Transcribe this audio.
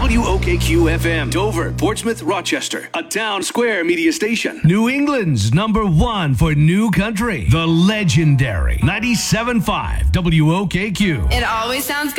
WOKQ FM, Dover, Portsmouth, Rochester, a town square media station. New England's #1 for new country, the legendary 97.5 WOKQ. It always sounds good.